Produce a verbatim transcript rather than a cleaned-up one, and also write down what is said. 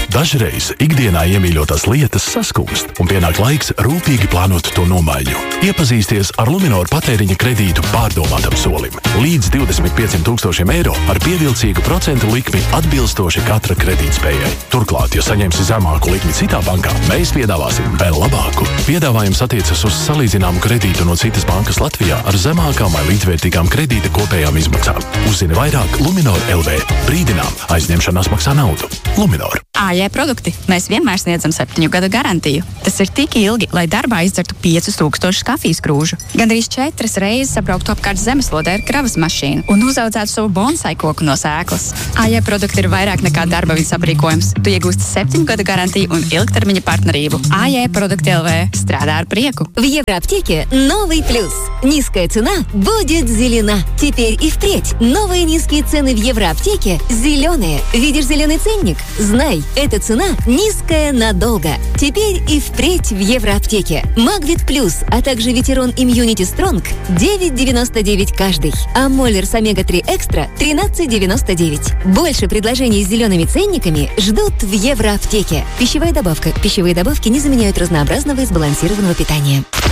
Dažreiz ikdienā iemīļotās lietas saskūst, un pienāk laiks rūpīgi plānot to nomaiņu. Iepazīsties ar Luminor patēriņa kredītu pārdomātam solim. Līdz divdesmit pieciem tūkstošiem eiro ar pievilcīgu procentu likmi atbilstoši katra kredītspējai. Turklāt, ja saņemsi zemāku likmi citā bankā, mēs piedāvāsim vēl labāku. Piedāvājums attiecas uz salīdzināmu kredītu no citas bankas Latvijā ar zemākām vai līdzvērtīgām kredīta kopējām izmaksām. Uzzini vairāk Luminor L V. Brīdinām, aizņemšanās maksā naudu. Luminor. A J produkti. Mēs vienmēr sniedzam septiņu gadu garantiju. Tas ir tik ilgi, lai darbā izdzertu piecus tūkstošus kafijas krūžu. Gandrīz četras reizes apbrauktu apkārt zemeslodē ar kravas mašīnu un uzaudzētu savu bonsai koku no sēklas. A J produkti ir vairāk nekā darba vidas aprīkojums. Tu iegūsti septiņu gadu garantiju un ilgtermiņa partnerību. A J produkti L V. Strādā ar prieку. В Евроаптеке новый плюс. Низкая цена будет зелена. Теперь и впредь новые низкие цены в Евроаптеке зеленые. Видишь зеленый ценник? Знай, эта цена низкая надолго. Теперь и впредь в Евроаптеке. Магвит Плюс, а также Ветерон Имьюнити Стронг девять девяносто девять каждый. А Моллерс Омега три Экстра тринадцать девяносто девять. Больше предложений с зелеными ценниками ждут в Евроаптеке. Пищевая добавка. Пищевые добавки не заменяют разнообразного и сбалансированного питания.